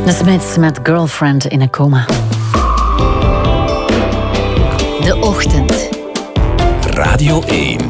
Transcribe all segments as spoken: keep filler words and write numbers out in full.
De Smiths met Girlfriend in a Coma. De ochtend. Radio één.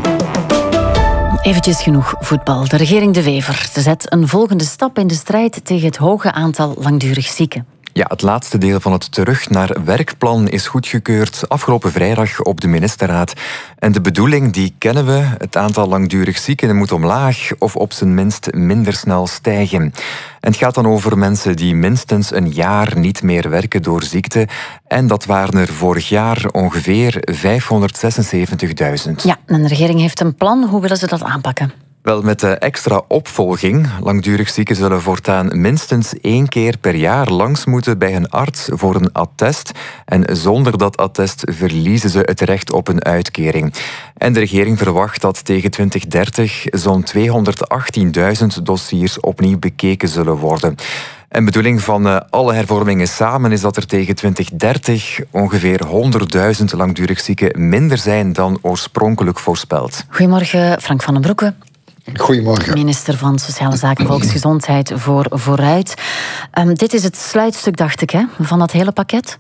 Eventjes genoeg voetbal. De regering De Wever zet een volgende stap in de strijd tegen het hoge aantal langdurig zieken. Ja, het laatste deel van het terug naar werkplan is goedgekeurd afgelopen vrijdag op de ministerraad. En de bedoeling, die kennen we. Het aantal langdurig zieken moet omlaag of op zijn minst minder snel stijgen. En het gaat dan over mensen die minstens een jaar niet meer werken door ziekte. En dat waren er vorig jaar ongeveer vijfhonderdzesenzeventigduizend. Ja, en de regering heeft een plan. Hoe willen ze dat aanpakken? Wel, met de extra opvolging. Langdurig zieken zullen voortaan minstens één keer per jaar langs moeten bij een arts voor een attest. En zonder dat attest verliezen ze het recht op een uitkering. En de regering verwacht dat tegen twintig dertig zo'n tweehonderdachttienduizend dossiers opnieuw bekeken zullen worden. En de bedoeling van uh, alle hervormingen samen is dat er tegen twintig dertig ongeveer honderdduizend langdurig zieken minder zijn dan oorspronkelijk voorspeld. Goedemorgen, Frank van den Broeke. Goedemorgen. Minister van Sociale Zaken en Volksgezondheid voor Vooruit. Um, dit is het sluitstuk, dacht ik, hè, van dat hele pakket?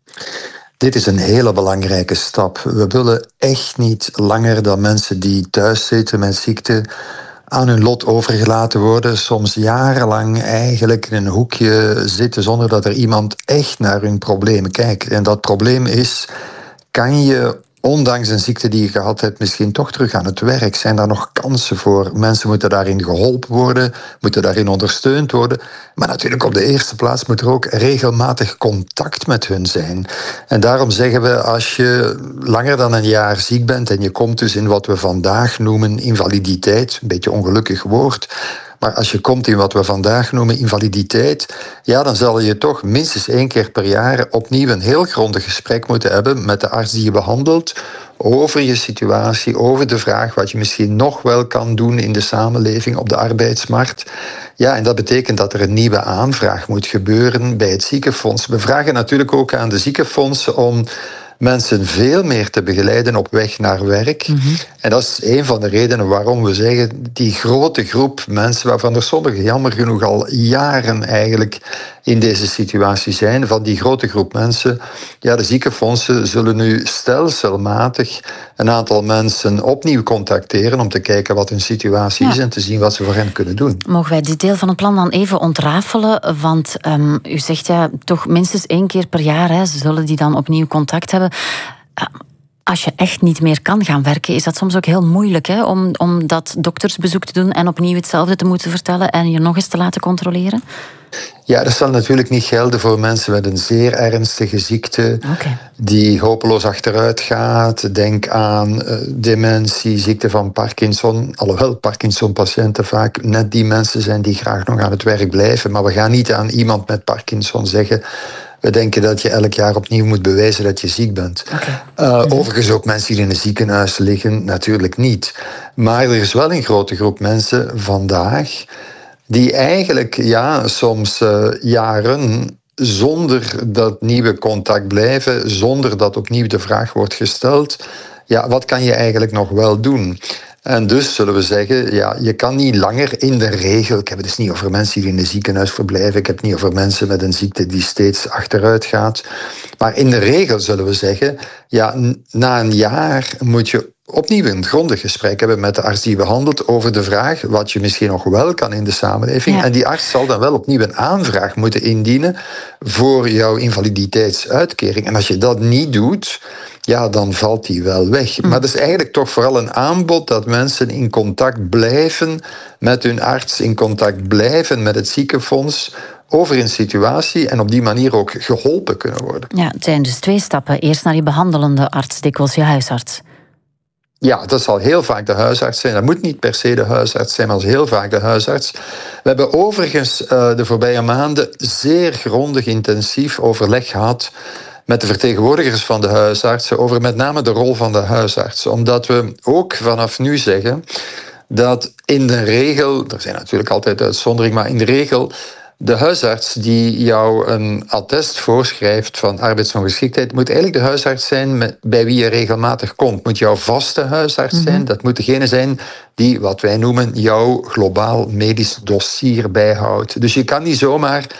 Dit is een hele belangrijke stap. We willen echt niet langer dat mensen die thuis zitten met ziekte aan hun lot overgelaten worden, soms jarenlang eigenlijk in een hoekje zitten zonder dat er iemand echt naar hun problemen kijkt. En dat probleem is, kan je ondanks een ziekte die je gehad hebt misschien toch terug aan het werk? Zijn daar nog kansen voor? Mensen moeten daarin geholpen worden, moeten daarin ondersteund worden. Maar natuurlijk op de eerste plaats moet er ook regelmatig contact met hun zijn. En daarom zeggen we, als je langer dan een jaar ziek bent en je komt dus in wat we vandaag noemen invaliditeit, een beetje een ongelukkig woord, maar als je komt in wat we vandaag noemen invaliditeit, ja, dan zal je toch minstens één keer per jaar opnieuw een heel grondig gesprek moeten hebben met de arts die je behandelt over je situatie, over de vraag wat je misschien nog wel kan doen in de samenleving, op de arbeidsmarkt. Ja, en dat betekent dat er een nieuwe aanvraag moet gebeuren bij het ziekenfonds. We vragen natuurlijk ook aan de ziekenfondsen om mensen veel meer te begeleiden op weg naar werk. Mm-hmm. En dat is een van de redenen waarom we zeggen, die grote groep mensen, waarvan er sommigen jammer genoeg al jaren eigenlijk in deze situatie zijn, van die grote groep mensen, ja, de ziekenfondsen zullen nu stelselmatig een aantal mensen opnieuw contacteren om te kijken wat hun situatie ja. is en te zien wat ze voor hen kunnen doen. Mogen wij dit deel van het plan dan even ontrafelen? Want um, u zegt ja, toch minstens één keer per jaar hè, zullen die dan opnieuw contact hebben. Uh, Als je echt niet meer kan gaan werken, is dat soms ook heel moeilijk, hè? Om, om dat doktersbezoek te doen en opnieuw hetzelfde te moeten vertellen en je nog eens te laten controleren? Ja, dat zal natuurlijk niet gelden voor mensen met een zeer ernstige ziekte, okay. die hopeloos achteruit gaat. Denk aan uh, dementie, ziekte van Parkinson. Alhoewel Parkinson-patiënten vaak net die mensen zijn die graag nog aan het werk blijven. Maar we gaan niet aan iemand met Parkinson zeggen, we denken dat je elk jaar opnieuw moet bewijzen dat je ziek bent. Okay. Uh, overigens ook mensen die in een ziekenhuis liggen, natuurlijk niet. Maar er is wel een grote groep mensen vandaag die eigenlijk ja, soms uh, jaren zonder dat nieuwe contact blijven, zonder dat opnieuw de vraag wordt gesteld, ja, wat kan je eigenlijk nog wel doen? En dus zullen we zeggen, ja, je kan niet langer in de regel, ik heb het dus niet over mensen die in een ziekenhuis verblijven, ik heb het niet over mensen met een ziekte die steeds achteruit gaat, maar in de regel zullen we zeggen, ja, na een jaar moet je opnieuw een grondig gesprek hebben met de arts die je behandelt over de vraag wat je misschien nog wel kan in de samenleving. Ja. En die arts zal dan wel opnieuw een aanvraag moeten indienen voor jouw invaliditeitsuitkering. En als je dat niet doet, ja, dan valt die wel weg. Mm. Maar dat is eigenlijk toch vooral een aanbod dat mensen in contact blijven met hun arts, in contact blijven met het ziekenfonds over een situatie en op die manier ook geholpen kunnen worden. Ja, het zijn dus twee stappen. Eerst naar je behandelende arts, dikwijls je huisarts. Ja, dat zal heel vaak de huisarts zijn. Dat moet niet per se de huisarts zijn, maar dat is heel vaak de huisarts. We hebben overigens uh, de voorbije maanden zeer grondig intensief overleg gehad met de vertegenwoordigers van de huisartsen over met name de rol van de huisarts. Omdat we ook vanaf nu zeggen dat in de regel, er zijn natuurlijk altijd uitzonderingen, maar in de regel de huisarts die jou een attest voorschrijft van arbeidsongeschiktheid moet eigenlijk de huisarts zijn met, bij wie je regelmatig komt. Moet jouw vaste huisarts mm-hmm. zijn. Dat moet degene zijn die, wat wij noemen, jouw globaal medisch dossier bijhoudt. Dus je kan niet zomaar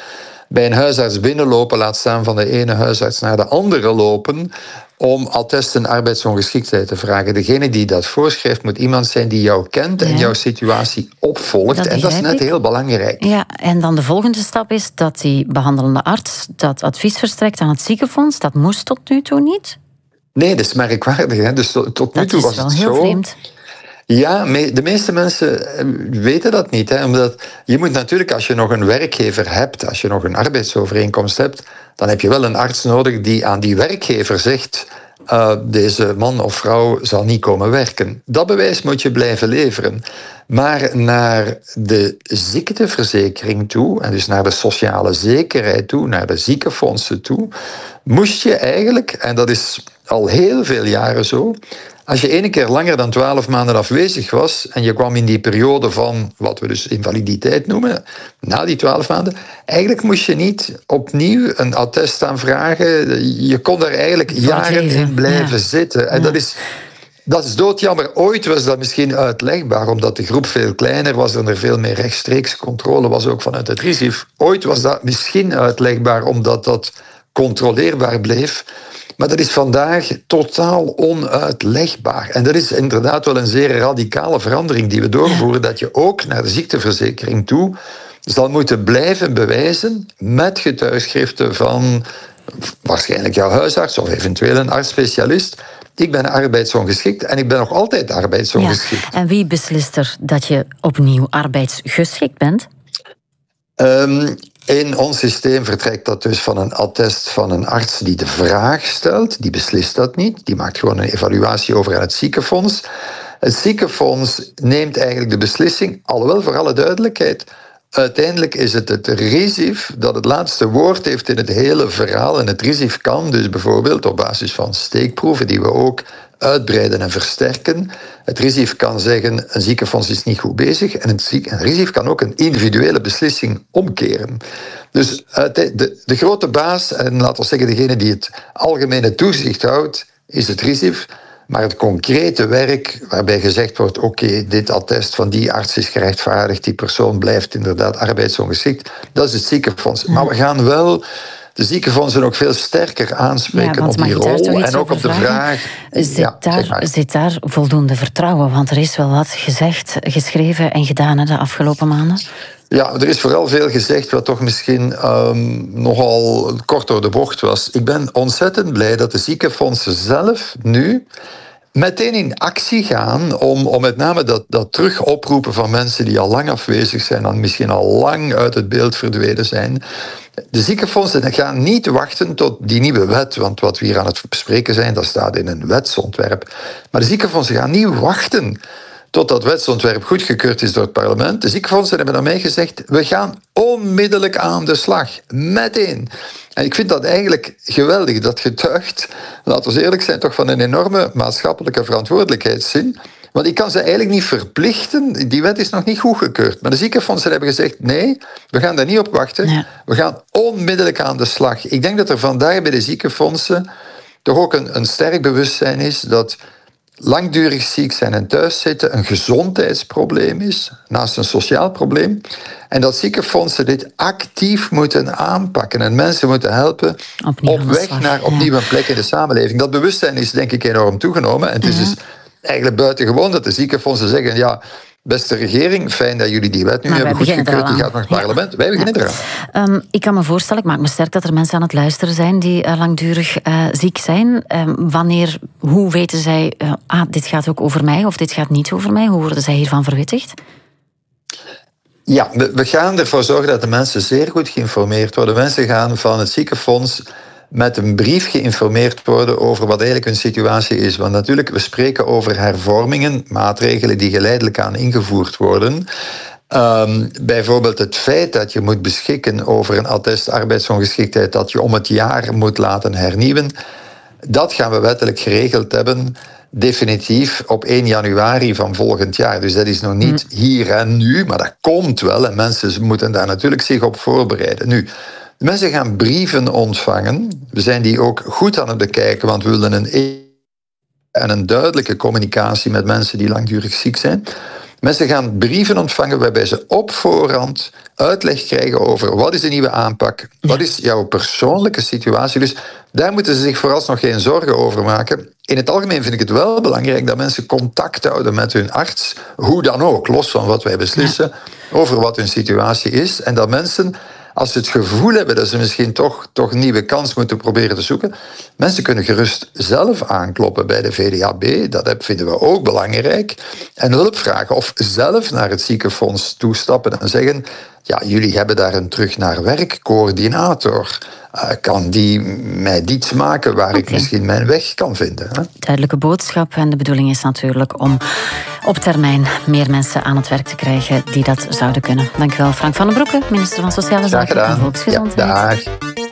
bij een huisarts binnenlopen, laat staan van de ene huisarts naar de andere lopen, om attest een arbeidsongeschiktheid te vragen. Degene die dat voorschrijft moet iemand zijn die jou kent en ja. jouw situatie opvolgt. Dat en dat is net ik. heel belangrijk. Ja, en dan de volgende stap is dat die behandelende arts dat advies verstrekt aan het ziekenfonds. Dat moest tot nu toe niet? Nee, dat is merkwaardig. Hè? Dus tot, tot nu toe was het zo. Dat is wel heel vreemd. Ja, de meeste mensen weten dat niet. Hè? Omdat je moet natuurlijk, als je nog een werkgever hebt, als je nog een arbeidsovereenkomst hebt, dan heb je wel een arts nodig die aan die werkgever zegt, uh, deze man of vrouw zal niet komen werken. Dat bewijs moet je blijven leveren. Maar naar de ziekteverzekering toe, en dus naar de sociale zekerheid toe, naar de ziekenfondsen toe, moest je eigenlijk, en dat is al heel veel jaren zo, als je ene keer langer dan twaalf maanden afwezig was en je kwam in die periode van wat we dus invaliditeit noemen, na die twaalf maanden, eigenlijk moest je niet opnieuw een attest aanvragen. Je kon daar eigenlijk jaren in blijven ja. zitten. En ja. dat is... Dat is doodjammer. Ooit was dat misschien uitlegbaar, omdat de groep veel kleiner was en er veel meer rechtstreeks controle was, ook vanuit het R I S I F. Ooit was dat misschien uitlegbaar, omdat dat controleerbaar bleef. Maar dat is vandaag totaal onuitlegbaar. En dat is inderdaad wel een zeer radicale verandering die we doorvoeren, dat je ook naar de ziekteverzekering toe zal moeten blijven bewijzen met getuigschriften van waarschijnlijk jouw huisarts of eventueel een arts-specialist. Ik ben arbeidsongeschikt en ik ben nog altijd arbeidsongeschikt. Ja. En wie beslist er dat je opnieuw arbeidsgeschikt bent? Um, in ons systeem vertrekt dat dus van een attest van een arts die de vraag stelt. Die beslist dat niet. Die maakt gewoon een evaluatie over aan het ziekenfonds. Het ziekenfonds neemt eigenlijk de beslissing, alhoewel voor alle duidelijkheid, uiteindelijk is het het R I S I F dat het laatste woord heeft in het hele verhaal. En het R I S I F kan dus bijvoorbeeld op basis van steekproeven, die we ook uitbreiden en versterken. Het R I S I F kan zeggen, een ziekenfonds is niet goed bezig. En het R I S I F kan ook een individuele beslissing omkeren. Dus de, de, de grote baas, en laten we zeggen degene die het algemene toezicht houdt, is het R I S I F. Maar het concrete werk, waarbij gezegd wordt, oké, okay, dit attest van die arts is gerechtvaardigd, die persoon blijft inderdaad arbeidsongeschikt, dat is het ziekenfonds. Ja. Maar we gaan wel de ziekenfondsen ook veel sterker aanspreken ja, op die rol en ook op de vraag. Zit, ja, daar, zit daar voldoende vertrouwen? Want er is wel wat gezegd, geschreven en gedaan hè, de afgelopen maanden. Ja, er is vooral veel gezegd wat toch misschien um, nogal kort door de bocht was. Ik ben ontzettend blij dat de ziekenfondsen zelf nu meteen in actie gaan om, om met name dat, dat terug oproepen van mensen die al lang afwezig zijn en misschien al lang uit het beeld verdwenen zijn. De ziekenfondsen gaan niet wachten tot die nieuwe wet, want wat we hier aan het bespreken zijn, dat staat in een wetsontwerp. Maar de ziekenfondsen gaan niet wachten tot dat wetsontwerp goedgekeurd is door het parlement. De ziekenfondsen hebben aan mij gezegd, we gaan onmiddellijk aan de slag. Meteen. En ik vind dat eigenlijk geweldig. Dat getuigt, laten we eerlijk zijn, toch van een enorme maatschappelijke verantwoordelijkheidszin. Want ik kan ze eigenlijk niet verplichten. Die wet is nog niet goedgekeurd. Maar de ziekenfondsen hebben gezegd, nee, we gaan daar niet op wachten. Ja. We gaan onmiddellijk aan de slag. Ik denk dat er vandaag bij de ziekenfondsen toch ook een, een sterk bewustzijn is dat langdurig ziek zijn en thuiszitten een gezondheidsprobleem is, naast een sociaal probleem. En dat ziekenfondsen dit actief moeten aanpakken en mensen moeten helpen opnieuw op weg slag, naar opnieuw een plek in de samenleving. Dat bewustzijn is denk ik enorm toegenomen. En het is ja. dus eigenlijk buitengewoon dat de ziekenfondsen zeggen, ja, beste regering, fijn dat jullie die wet nu maar hebben goedgekeurd, die gaat naar het parlement. Ja. Wij beginnen ja. eraan. Um, ik kan me voorstellen, ik maak me sterk dat er mensen aan het luisteren zijn die uh, langdurig uh, ziek zijn. Um, wanneer, hoe weten zij, uh, ah, dit gaat ook over mij of dit gaat niet over mij? Hoe worden zij hiervan verwittigd? Ja, we, we gaan ervoor zorgen dat de mensen zeer goed geïnformeerd worden. Mensen gaan van het ziekenfonds met een brief geïnformeerd worden over wat eigenlijk hun situatie is. Want natuurlijk, we spreken over hervormingen, maatregelen die geleidelijk aan ingevoerd worden. Um, bijvoorbeeld het feit dat je moet beschikken over een attest arbeidsongeschiktheid dat je om het jaar moet laten hernieuwen, dat gaan we wettelijk geregeld hebben, definitief op één januari van volgend jaar. Dus dat is nog niet hier en nu, maar dat komt wel en mensen moeten daar natuurlijk zich op voorbereiden. Nu, de mensen gaan brieven ontvangen. We zijn die ook goed aan het bekijken, want we willen een en een duidelijke communicatie met mensen die langdurig ziek zijn. Mensen gaan brieven ontvangen waarbij ze op voorhand uitleg krijgen over wat is de nieuwe aanpak, wat is jouw persoonlijke situatie. Dus daar moeten ze zich vooralsnog geen zorgen over maken. In het algemeen vind ik het wel belangrijk dat mensen contact houden met hun arts, hoe dan ook, los van wat wij beslissen, over wat hun situatie is. En dat mensen, als ze het gevoel hebben dat ze misschien toch, toch een nieuwe kans moeten proberen te zoeken, mensen kunnen gerust zelf aankloppen bij de V D A B, dat vinden we ook belangrijk, en hulp vragen of zelf naar het ziekenfonds toestappen en zeggen, ja, jullie hebben daar een terug naar werk coördinator. Uh, kan die mij iets maken waar okay. ik misschien mijn weg kan vinden? Hè? Duidelijke boodschap. En de bedoeling is natuurlijk om op termijn meer mensen aan het werk te krijgen die dat zouden kunnen. Dank u wel, Frank van den Broeke, minister van Sociale Zaken en Volksgezondheid. Ja, dag.